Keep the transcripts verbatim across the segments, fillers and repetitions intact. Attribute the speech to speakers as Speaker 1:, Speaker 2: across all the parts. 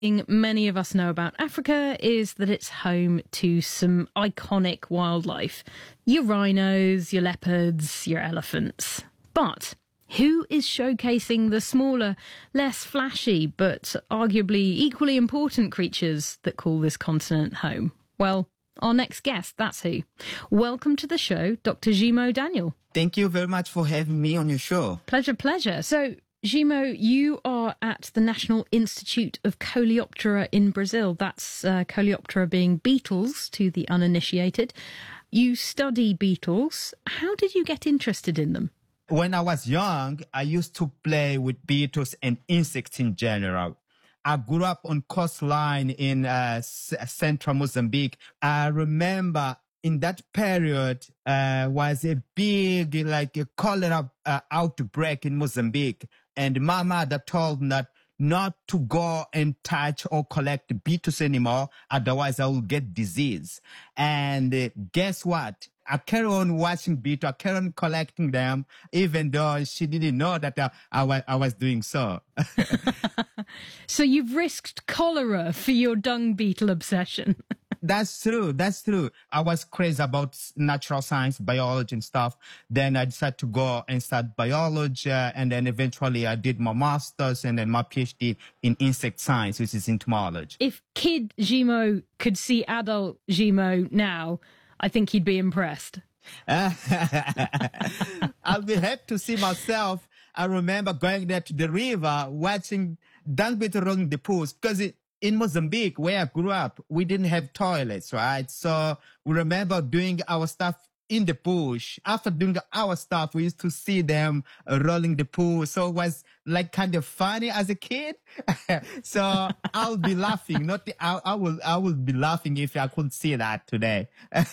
Speaker 1: thing many of us know about Africa is that it's home to some iconic wildlife. Your rhinos, your leopards, your elephants. But who is showcasing the smaller, less flashy, but arguably equally important creatures that call this continent home? Well, our next guest, that's who. Welcome to the show, Doctor Jimo Daniel.
Speaker 2: Thank you very much for having me on your show.
Speaker 1: Pleasure, pleasure. So, Jimo, you are at the National Institute of Coleoptera in Brazil. That's uh, Coleoptera being beetles to the uninitiated. You study beetles. How did you get interested in them?
Speaker 2: When I was young, I used to play with beetles and insects in general. I grew up on coastline in uh, s- central Mozambique. I remember in that period uh, was a big, like a cholera uh, outbreak in Mozambique. And my mother told me that not to go and touch or collect beetles anymore, otherwise I will get disease. And uh, guess what? I carry on watching beetles, I carry on collecting them, even though she didn't know that I, I, was, I was doing so.
Speaker 1: So you've risked cholera for your dung beetle obsession.
Speaker 2: That's true. That's true. I was crazy about natural science, biology and stuff. Then I decided to go and start biology. Uh, and then eventually I did my master's and then my PhD in insect science, which is entomology.
Speaker 1: If kid Jimo could see adult Jimo now, I think he'd be impressed.
Speaker 2: I'll be happy to see myself. I remember going there to the river, watching dung beetle rolling the pools, because it, in Mozambique, where I grew up, we didn't have toilets, right? So we remember doing our stuff in the bush. After doing our stuff, we used to see them uh, rolling the pool. So it was like kind of funny as a kid. So I'll be laughing. Not the, I, I will. I will be laughing if I could see that today.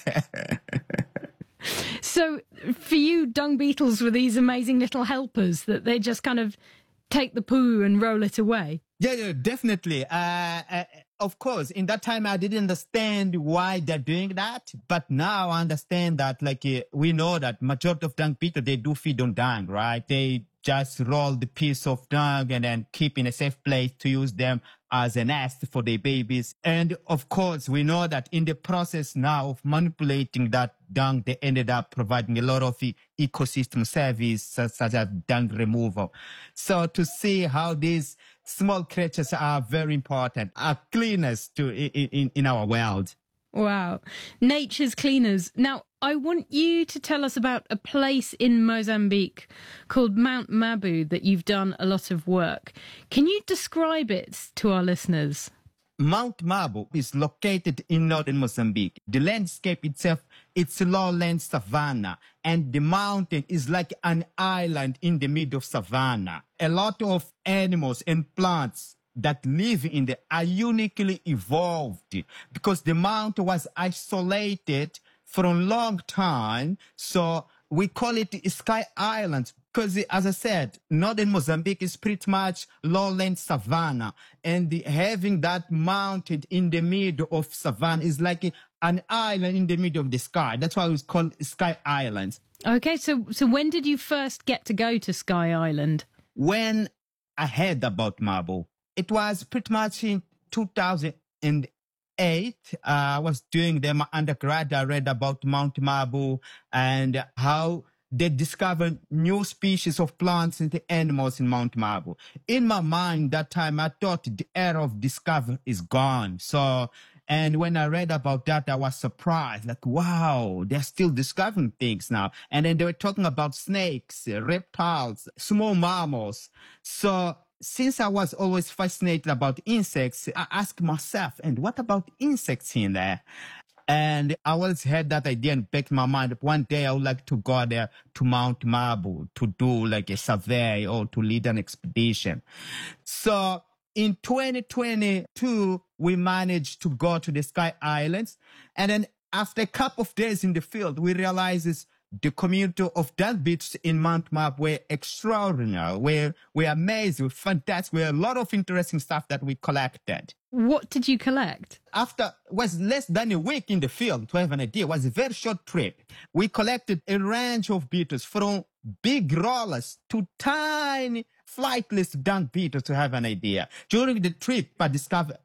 Speaker 1: So for you, dung beetles were these amazing little helpers that they just kind of take the poo and roll it away.
Speaker 2: Yeah, yeah, definitely. Uh, uh, of course, in that time, I didn't understand why they're doing that. But now I understand that, like, uh, we know that majority of dung beetles, they do feed on dung, right? They just roll the piece of dung and then keep in a safe place to use them as a nest for their babies. And of course, we know that in the process now of manipulating that dung, they ended up providing a lot of e- ecosystem service, such, such as dung removal. So to see how these small creatures are very important, are cleaners to in, in, in our world.
Speaker 1: Wow. Nature's cleaners. Now, I want you to tell us about a place in Mozambique called Mount Mabu that you've done a lot of work. Can you describe it to our listeners?
Speaker 2: Mount Mabu is located in northern Mozambique. The landscape itself, it's a lowland savanna, and the mountain is like an island in the middle of savanna. A lot of animals and plants that live in there are uniquely evolved because the mountain was isolated for a long time. So we call it Sky Island because, as I said, northern Mozambique is pretty much lowland savanna. And the, having that mountain in the middle of savanna is like an island in the middle of the sky. That's why it's called Sky Island.
Speaker 1: Okay, so so when did you first get to go to Sky Island?
Speaker 2: When I heard about Mabu, it was pretty much in two thousand eight. Uh, I was doing them undergrad. I read about Mount Mabu and how they discovered new species of plants and animals in Mount Mabu. In my mind, that time, I thought the era of discovery is gone. So, and when I read about that, I was surprised. Like, wow, they're still discovering things now. And then they were talking about snakes, reptiles, small mammals. So, since I was always fascinated about insects, I asked myself, and what about insects in there? And I always had that idea in the back of my mind. One day I would like to go there to Mount Mabu to do like a survey or to lead an expedition. So in twenty twenty-two, we managed to go to the Sky Islands. And then after a couple of days in the field, we realized the community of dung beetles in Mount Mabu were extraordinary. We're, we're amazed, we're fantastic. We had a lot of interesting stuff that we collected.
Speaker 1: What did you collect?
Speaker 2: After, was less than a week in the field, to have an idea. It was a very short trip. We collected a range of beetles from big rollers to tiny flightless dung beetles, to have an idea. During the trip, I discovered